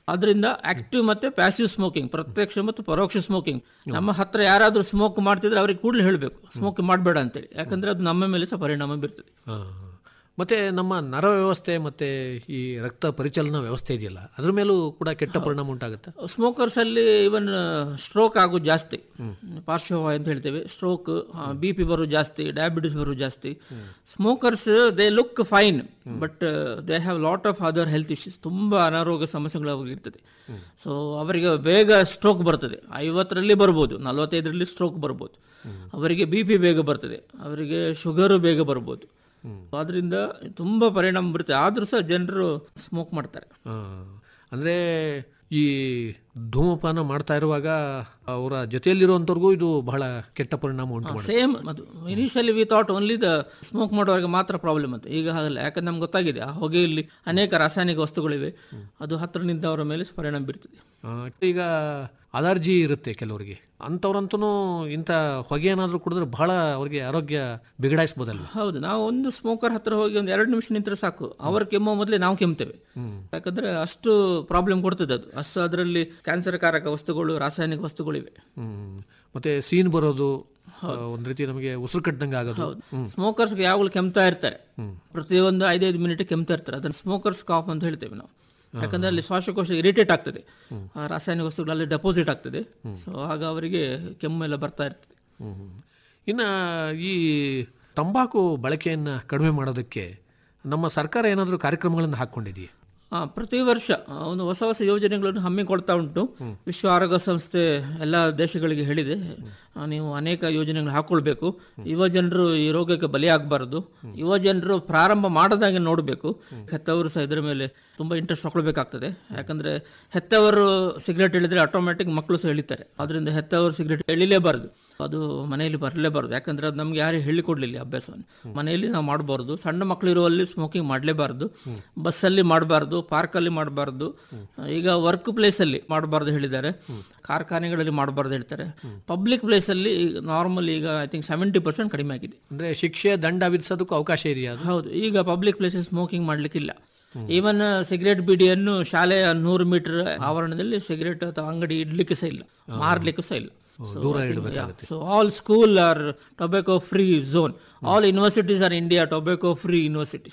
ಅದರಿಂದ ಆಕ್ಟಿವ್ ಮತ್ತೆ passive smoking, ಪ್ರತ್ಯಕ್ಷ ಮತ್ತು ಪರೋಕ್ಷ ಸ್ಮೋಕಿಂಗ್. ನಮ್ಮ ಹತ್ರ ಯಾರಾದರೂ ಸ್ಮೋಕ್ ಮಾಡ್ತಿದ್ರೆ ಅವ್ರಿಗೆ ಕೂಡಲೇ ಹೇಳಬೇಕು ಸ್ಮೋಕ್ ಮಾಡಬೇಡ ಅಂತೇಳಿ, ಯಾಕಂದ್ರೆ ಅದು ನಮ್ಮ ಮೇಲೆ ಸಹ ಪರಿಣಾಮ ಬೀರ್ತದೆ. ಮತ್ತು ನಮ್ಮ ನರ ವ್ಯವಸ್ಥೆ ಮತ್ತು ಈ ರಕ್ತ ಪರಿಚಲನಾ ವ್ಯವಸ್ಥೆ ಇದೆಯಲ್ಲ ಅದ್ರ ಮೇಲೂ ಕೂಡ ಕೆಟ್ಟ ಪರಿಣಾಮ ಉಂಟಾಗುತ್ತೆ. ಸ್ಮೋಕರ್ಸಲ್ಲಿ ಇವನ್ ಸ್ಟ್ರೋಕ್ ಆಗೋದು ಜಾಸ್ತಿ, ಪಾರ್ಶ್ವವಾಯು ಅಂತ ಹೇಳ್ತೇವೆ, ಸ್ಟ್ರೋಕ್, BP ಬರೋದು ಜಾಸ್ತಿ, ಡಯಾಬಿಟಿಸ್ ಬರೋದು ಜಾಸ್ತಿ. Smokers they look fine but they have lot of other health issues, ತುಂಬ ಅನಾರೋಗ್ಯ ಸಮಸ್ಯೆಗಳು ಅವ್ರಿಗೆ ಇರ್ತದೆ. ಸೊ ಅವರಿಗೆ ಬೇಗ ಸ್ಟ್ರೋಕ್ ಬರ್ತದೆ, 50ರಲ್ಲಿ ಬರ್ಬೋದು, 45ರಲ್ಲಿ ಸ್ಟ್ರೋಕ್ ಬರ್ಬೋದು. ಅವರಿಗೆ BP ಬೇಗ ಬರ್ತದೆ, ಅವರಿಗೆ ಶುಗರು ಬೇಗ ಬರ್ಬೋದು. ಅದರಿಂದ ತುಂಬ ಪರಿಣಾಮ ಬರುತ್ತೆ. ಆದರೂ ಸಹ ಜನರು ಸ್ಮೋಕ್ ಮಾಡ್ತಾರೆ. ಅಂದರೆ ಈ ಧೂಮಪಾನ ಮಾಡ್ತಾ ಇರುವಾಗ ಅವರ ಜೊತೆಯಲ್ಲಿರುವಂಥವ್ರಿಗೂ ಇದು ಬಹಳ ಕೆಟ್ಟ ಪರಿಣಾಮ ಉಂಟು ಮಾಡುತ್ತೆ. ಸೇಮ್ ಅದು initially we thought only the smoke ಮಾಡೋರಿಗೆ ಮಾತ್ರ ಪ್ರಾಬ್ಲಮ್ ಅಂತ. ಈಗ ಹಾಗಲ್ಲ, ಯಾಕಂದ್ರೆ ನಮ್ಗೆ ಗೊತ್ತಾಗಿದೆ ಆ ಹೊಗೆಯಲ್ಲಿ ಅನೇಕ ರಾಸಾಯನಿಕ ವಸ್ತುಗಳಿವೆ, ಅದು ಹತ್ರ ನಿಂತವರ ಮೇಲೆ ಪರಿಣಾಮ ಬೀರ್ತದೆ. ಈಗ ಅಲರ್ಜಿ ಇರುತ್ತೆ ಕೆಲವರಿಗೆ, ಅಂಥವ್ರಂತೂ ಇಂಥ ಹೊಗೆ ಏನಾದರೂ ಕುಡಿದ್ರೆ ಬಹಳ ಅವ್ರಿಗೆ ಆರೋಗ್ಯ ಬಿಗಡಾಯಿಸ್ಬೋದಲ್ಲ. ಹೌದು, ನಾವು ಒಂದು ಸ್ಮೋಕರ್ ಹತ್ರ ಹೋಗಿ ಒಂದು 2 ನಿಮಿಷ ನಿಂತರೆ ಸಾಕು, ಅವ್ರ ಕೆಮ್ಮೋ ಮೊದಲೇ ನಾವು ಕೆಮ್ತೇವೆ. ಯಾಕಂದ್ರೆ ಅಷ್ಟು ಪ್ರಾಬ್ಲಮ್ ಕೊಡ್ತದೆ ಅದು, ಅಷ್ಟು ಅದರಲ್ಲಿ ಕ್ಯಾನ್ಸರ್ ಕಾರಕ ವಸ್ತುಗಳು, ರಾಸಾಯನಿಕ ವಸ್ತುಗಳಿವೆ. ಮತ್ತೆ ಸೀನ್ ಬರೋದು, ಒಂದ್ ರೀತಿ ನಮಗೆ ಉಸಿರು ಕಟ್ಟದಂಗೆ ಆಗೋದು. ಸ್ಮೋಕರ್ಸ್ ಯಾವಾಗಲೂ ಕೆಮ್ತಾ ಇರ್ತಾರೆ, ಪ್ರತಿಯೊಂದು 5-5 ಮಿನಿಟ್ ಕೆಮ್ತಾ ಇರ್ತಾರೆ. ಅದನ್ನು ಸ್ಮೋಕರ್ಸ್ ಕಾಫ್ ಅಂತ ಹೇಳ್ತೇವೆ ನಾವು. ಯಾಕಂದ್ರೆ ಅಲ್ಲಿ ಶ್ವಾಸಕೋಶ ಇರಿಟೇಟ್ ಆಗ್ತದೆ, ರಾಸಾಯನಿಕ ವಸ್ತುಗಳಲ್ಲಿ ಡೆಪಾಸಿಟ್ ಆಗ್ತದೆ. ಸೊ ಆಗ ಅವರಿಗೆ ಕೆಮ್ಮೆಲ್ಲ ಬರ್ತಾ ಇರ್ತದೆ. ಇನ್ನು ಈ ತಂಬಾಕು ಬಳಕೆಯನ್ನು ಕಡಿಮೆ ಮಾಡೋದಕ್ಕೆ ನಮ್ಮ ಸರ್ಕಾರ ಏನಾದರೂ ಕಾರ್ಯಕ್ರಮಗಳನ್ನು ಹಾಕ್ಕೊಂಡಿದೆಯೇ? ಪ್ರತಿ ವರ್ಷ ಒಂದು ಹೊಸ ಹೊಸ ಯೋಜನೆಗಳನ್ನು ಹಮ್ಮಿಕೊಳ್ತಾ ಉಂಟು. ವಿಶ್ವ ಆರೋಗ್ಯ ಸಂಸ್ಥೆ ಎಲ್ಲ ದೇಶಗಳಿಗೆ ಹೇಳಿದೆ, ನೀವು ಅನೇಕ ಯೋಜನೆಗಳು ಹಾಕೊಳ್ಬೇಕು, ಯುವ ಜನರು ಈ ರೋಗಕ್ಕೆ ಬಲಿಯಾಗಬಾರದು, ಯುವ ಜನರು ಪ್ರಾರಂಭ ಮಾಡದಾಗೆ ನೋಡಬೇಕು. ಹೆತ್ತವರು ಸಹ ಇದರ ಮೇಲೆ ತುಂಬ ಇಂಟ್ರೆಸ್ಟ್ ತಗೊಳ್ಬೇಕಾಗ್ತದೆ. ಯಾಕಂದ್ರೆ ಹೆತ್ತವರು ಸಿಗರೇಟ್ ಎಳಿದ್ರೆ ಆಟೋಮ್ಯಾಟಿಕ್ ಮಕ್ಕಳು ಸಹ ಎಳಿತಾರೆ. ಅದರಿಂದ ಹೆತ್ತವರು ಸಿಗರೇಟ್ ಎಳಿಲೇಬಾರದು, ಅದು ಮನೆಯಲ್ಲಿ ಬರಲೇಬಾರದು. ಯಾಕಂದ್ರೆ ಅದು ನಮ್ಗೆ ಯಾರು ಹೇಳಿಕೊಡ್ಲಿಲ್ಲ ಅಭ್ಯಾಸವನ್ನು. ಮನೆಯಲ್ಲಿ ನಾವು ಮಾಡಬಾರ್ದು, ಸಣ್ಣ ಮಕ್ಕಳು ಇರುವಲ್ಲಿ ಸ್ಮೋಕಿಂಗ್ ಮಾಡಲೇಬಾರ್ದು, ಬಸ್ಸಲ್ಲಿ ಮಾಡಬಾರ್ದು, ಪಾರ್ಕಲ್ಲಿ ಮಾಡಬಾರ್ದು, ಈಗ ವರ್ಕ್ ಪ್ಲೇಸಲ್ಲಿ ಮಾಡಬಾರ್ದು ಹೇಳಿದ್ದಾರೆ, ಕಾರ್ಖಾನೆಗಳಲ್ಲಿ ಮಾಡಬಾರ್ದು ಹೇಳ್ತಾರೆ. ಪಬ್ಲಿಕ್ ಪ್ಲೇಸಲ್ಲಿ ನಾರ್ಮಲ್ ಈಗ ಐ ಥಿಂಕ್ 70% ಕಡಿಮೆ ಆಗಿದೆ. ಅಂದರೆ ಶಿಕ್ಷೆ ದಂಡ ವಿಧಿಸೋದಕ್ಕೂ ಅವಕಾಶ ಇದೆಯಾ? ಹೌದು, ಈಗ ಪಬ್ಲಿಕ್ ಪ್ಲೇಸಲ್ಲಿ ಸ್ಮೋಕಿಂಗ್ ಮಾಡಲಿಕ್ಕಿಲ್ಲ. ಈವನ್ ಸಿಗರೇಟ್ ಬಿಡಿಯನ್ನು ಶಾಲೆಯ 100 ಮೀಟರ್ ಆವರಣದಲ್ಲಿ ಸಿಗರೇಟ್ ಅಥವಾ ಅಂಗಡಿ ಇಡ್ಲಿಕ್ಕೆ ಸಹ ಇಲ್ಲ, ಮಾರ್ಲಿಕ್ಕೂ ಸಹ ಇಲ್ಲ. So all school are tobacco free zone. All universities are India tobacco free universities.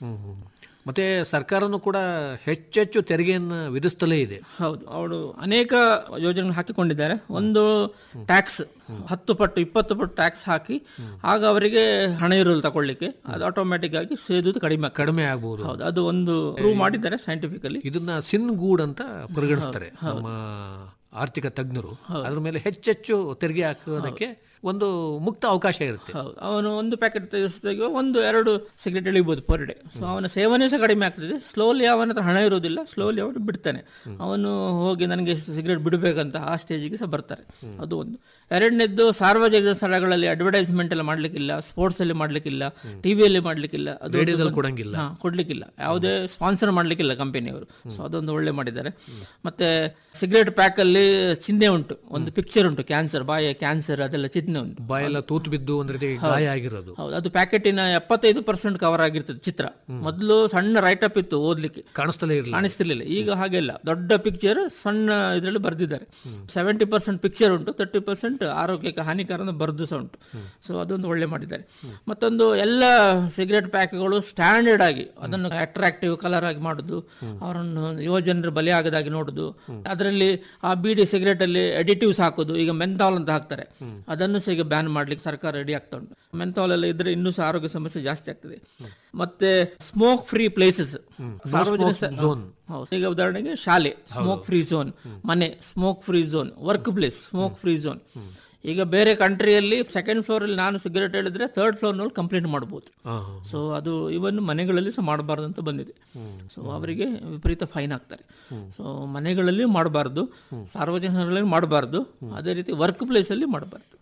ಮತ್ತೆ ಸರ್ಕಾರನೂ ಕೂಡ ಹೆಚ್ಚೆಚ್ಚು ತೆರಿಗೆಯನ್ನು ವಿಧಿಸ್ತಲೇ ಇದೆ. ಹೌದು, ಅವರು ಅನೇಕ ಯೋಜನೆಗಳು ಹಾಕಿಕೊಂಡಿದ್ದಾರೆ. ಒಂದು ಟ್ಯಾಕ್ಸ್ 10 ಪಟ್ಟು 20 ಪಟ್ಟು ಟ್ಯಾಕ್ಸ್ ಹಾಕಿ, ಆಗ ಅವರಿಗೆ ಹಣ ಇರೋದು ತಗೊಳ್ಳಿಕ್ಕೆ, ಅದು ಆಟೋಮ್ಯಾಟಿಕ್ ಆಗಿ ಸೇದುದು ಕಡಿಮೆ ಆಗಬಹುದು. ಹೌದು, ಅದು ಒಂದು ಪ್ರೂವ್ ಮಾಡಿದ್ದಾರೆ ಸೈಂಟಿಫಿಕಲಿ. ಇದನ್ನ ಸಿನ್ ಗೂಡ್ ಅಂತ ಪರಿಗಣಿಸ್ತಾರೆ ನಮ್ಮ ಆರ್ಥಿಕ ತಜ್ಞರು. ಅದ್ರ ಮೇಲೆ ಹೆಚ್ಚೆಚ್ಚು ತೆರಿಗೆ ಹಾಕೋದಕ್ಕೆ ಒಂದು ಮುಕ್ತ ಅವಕಾಶ ಇರುತ್ತೆ. ಅವನು ಒಂದು packet ತೆಗೆಸಿದಾಗ 1-2 cigarette ಎಳಿಬಹುದು per day. So ಅವನ ಸೇವನೆ ಸಹ ಕಡಿಮೆ ಆಗ್ತದೆ. ಸ್ಲೋಲಿ ಅವನ ಹತ್ರ ಹಣ ಇರೋದಿಲ್ಲ, ಸ್ಲೋಲಿ ಅವನು ಬಿಡ್ತಾನೆ. ಅವನು ಹೋಗಿ ನನಗೆ ಸಿಗರೇಟ್ ಬಿಡಬೇಕಂತ ಆ ಸ್ಟೇಜಿಗೆ ಸಹ ಬರ್ತಾರೆ. ಅದು ಒಂದು. ಎರಡನೇದ್ದು, ಸಾರ್ವಜನಿಕ ಸ್ಥಳಗಳಲ್ಲಿ ಅಡ್ವರ್ಟೈಸ್ಮೆಂಟ್ ಎಲ್ಲ ಮಾಡ್ಲಿಕ್ಕಿಲ್ಲ, ಸ್ಪೋರ್ಟ್ಸ್ ಅಲ್ಲಿ ಮಾಡ್ಲಿಕ್ಕಿಲ್ಲ, ಟಿವಿಯಲ್ಲಿ ಮಾಡ್ಲಿಕ್ಕಿಲ್ಲ, ಅದು ಕೊಡ್ಲಿಕ್ಕಿಲ್ಲ, ಯಾವುದೇ ಸ್ಪಾನ್ಸರ್ ಮಾಡ್ಲಿಕ್ಕಿಲ್ಲ ಕಂಪನಿಯವರು. ಸೊ ಅದೊಂದು ಒಳ್ಳೆ ಮಾಡಿದ್ದಾರೆ. ಮತ್ತೆ ಸಿಗರೇಟ್ ಪ್ಯಾಕ್ ಅಲ್ಲಿ ಚಿಹ್ನೆ ಉಂಟು, ಒಂದು ಪಿಕ್ಚರ್ ಉಂಟು, ಕ್ಯಾನ್ಸರ್, ಬಾಯಿಯ ಕ್ಯಾನ್ಸರ್ ಅದೆಲ್ಲ ಚಿಹ್ನೆ ಉಂಟು, ಬಾಯೆಲ್ಲ ತೂತು ಬಿದ್ದು ಒಂದು ರೀತಿ ಗಾಯ ಆಗಿರೋದು. ಹೌದು, ಅದು ಪ್ಯಾಕೆಟಿನ 75% ಕವರ್ ಆಗಿರ್ತದೆ ಚಿತ್ರ. ಮೊದಲು ಸಣ್ಣ ರೈಟ್ ಅಪ್ ಇತ್ತು, ಓದ್ಲಿಕ್ಕೆ ಕಾಣಿಸ್ತಿರ್ಲಿಲ್ಲ. ಈಗ ಹಾಗೆಲ್ಲ ದೊಡ್ಡ ಪಿಕ್ಚರ್ ಸಣ್ಣ ಇದರಲ್ಲಿ ಬರ್ದಿದ್ದಾರೆ. 70% ಪಿಕ್ಚರ್ ಉಂಟು, 30% ಆರೋಗ್ಯಕ್ಕೆ ಹಾನಿಕಾರನ ಬರ್ದು ಸಹ ಉಂಟು. ಸೊ ಅದೊಂದು ಒಳ್ಳೆ ಮಾಡಿದ್ದಾರೆ. ಮತ್ತೊಂದು, ಎಲ್ಲ ಸಿಗರೇಟ್ ಪ್ಯಾಕ್ಗಳು ಸ್ಟ್ಯಾಂಡರ್ಡ್ ಆಗಿ ಅದನ್ನು ಅಟ್ರಾಕ್ಟಿವ್ ಕಲರ್ ಆಗಿ ಮಾಡುದು, ಅವರನ್ನು ಯುವ ಜನರು ಬಲಿ ಆಗದಾಗಿ ನೋಡುದು. ಅದರಲ್ಲಿ ಆ ಬೀಡಿ ಸಿಗರೇಟ್ ಅಲ್ಲಿ ಅಡಿಟಿವ್ಸ್ ಹಾಕೋದು, ಈಗ ಮೆಂಥಾಲ್ ಅಂತ ಹಾಕ್ತಾರೆ, ಅದನ್ನು ಸಹ ಈಗ ಬ್ಯಾನ್ ಮಾಡ್ಲಿಕ್ಕೆ ಸರ್ಕಾರ ರೆಡಿ ಆಗ್ತಾ ಉಂಟು. ಮೆಂಥಾಲ್ ಎಲ್ಲ ಇದ್ರೆ ಇನ್ನೂ ಸಹ ಆರೋಗ್ಯ ಸಮಸ್ಯೆ ಜಾಸ್ತಿ ಆಗ್ತದೆ. ಮತ್ತೆ ಸ್ಮೋಕ್ ಫ್ರೀ ಪ್ಲೇಸಸ್, ಸಾರ್ವಜನಿಕ ಈಗ ಉದಾಹರಣೆಗೆ ಶಾಲೆ ಸ್ಮೋಕ್ ಫ್ರೀ ಝೋನ್, ಮನೆ smoke free zone, work place smoke free zone. ಈಗ ಬೇರೆ ಕಂಟ್ರಿಯಲ್ಲಿ 2nd ಫ್ಲೋರ್ ಅಲ್ಲಿ ನಾನು ಸಿಗರೇಟ್ ಹೇಳಿದ್ರೆ 3rd ಫ್ಲೋರ್ ನಲ್ಲಿ ಕಂಪ್ಲೇಂಟ್ ಮಾಡಬಹುದು. ಸೊ ಅದು ಇವನ್ ಮನೆಗಳಲ್ಲಿ ಸಹ ಮಾಡಬಾರ್ದು ಅಂತ ಬಂದಿದೆ. ಸೊ ಅವರಿಗೆ ವಿಪರೀತ ಫೈನ್ ಹಾಕ್ತಾರೆ. ಸೊ ಮನೆಗಳಲ್ಲಿ ಮಾಡಬಾರ್ದು, ಸಾರ್ವಜನಿಕರಲ್ಲಿ ಮಾಡಬಾರ್ದು, ಅದೇ ರೀತಿ ವರ್ಕ್ ಪ್ಲೇಸ್ ಅಲ್ಲಿ ಮಾಡಬಾರ್ದು.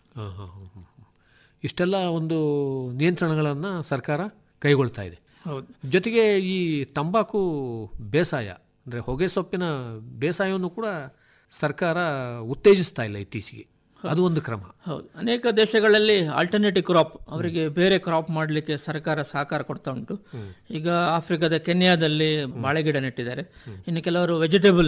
ಇಷ್ಟೆಲ್ಲ ಒಂದು ನಿಯಂತ್ರಣಗಳನ್ನ ಸರ್ಕಾರ ಕೈಗೊಳ್ತಾ ಇದೆ. ಜೊತೆಗೆ ಈ ತಂಬಾಕು ಬೇಸಾಯ ಅಂದ್ರೆ ಹೊಗೆ ಸೊಪ್ಪಿನ ಬೇಸಾಯವನ್ನು ಕೂಡ ಸರ್ಕಾರ ಉತ್ತೇಜಿಸ್ತಾ ಇಲ್ಲ ಇತ್ತೀಚೆಗೆ, ಅದು ಒಂದು ಕ್ರಮ. ಹೌದು, ಅನೇಕ ದೇಶಗಳಲ್ಲಿ ಆಲ್ಟರ್ನೇಟಿವ್ ಕ್ರಾಪ್, ಅವರಿಗೆ ಬೇರೆ ಕ್ರಾಪ್ ಮಾಡಲಿಕ್ಕೆ ಸರ್ಕಾರ ಸಹಕಾರ ಕೊಡ್ತಾ ಉಂಟು. ಈಗ ಆಫ್ರಿಕಾದ ಕೆನ್ಯಾದಲ್ಲಿ ಬಾಳೆಗಿಡ ನೆಟ್ಟಿದ್ದಾರೆ. ಇನ್ನು ಕೆಲವರು ವೆಜಿಟೇಬಲ್